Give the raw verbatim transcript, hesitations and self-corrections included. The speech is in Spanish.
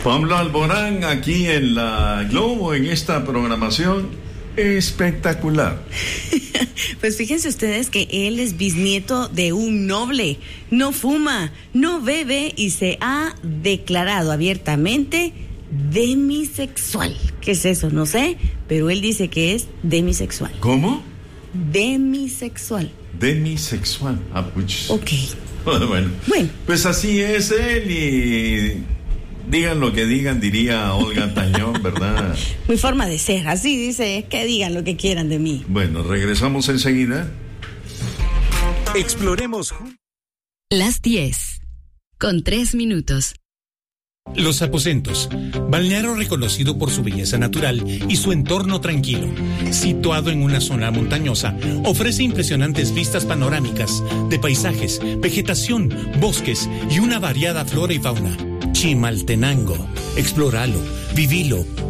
Pablo Alborán aquí en la Globo en esta programación espectacular. Pues fíjense ustedes que él es bisnieto de un noble, no fuma, no bebe y se ha declarado abiertamente demisexual. ¿Qué es eso? No sé, pero él dice que es demisexual. ¿Cómo? Demisexual. Demisexual. Ah, pues. Ok. Bueno, bueno, pues así es él y digan lo que digan, diría Olga Tañón, ¿verdad? Mi forma de ser, así dice, que digan lo que quieran de mí. Bueno, regresamos enseguida. Exploremos las diez, con tres minutos. Los Aposentos, balneario reconocido por su belleza natural y su entorno tranquilo. Situado en una zona montañosa, ofrece impresionantes vistas panorámicas de paisajes, vegetación, bosques y una variada flora y fauna. Chimaltenango, explóralo, vivilo.